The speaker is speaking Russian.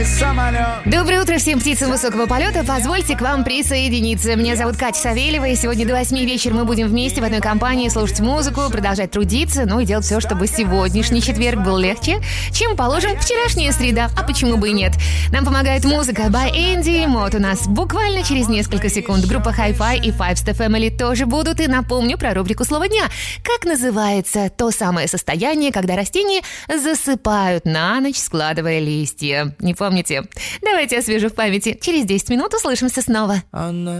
Доброе утро всем птицам высокого полета. Позвольте к вам присоединиться. Меня зовут Катя Савельева, и сегодня до 8 вечера мы будем вместе в одной компании слушать музыку, продолжать трудиться, и делать все, чтобы сегодняшний четверг был легче, чем, положим, вчерашняя среда. А почему бы и нет? Нам помогает музыка by Andy Mott. У нас буквально через несколько секунд группа Hi-Fi и Five Star Family тоже будут. И напомню про рубрику «Слово дня». Как называется то самое состояние, когда растения засыпают на ночь, складывая листья? Не помните? Давайте освежу в памяти. Через 10 минут услышимся снова.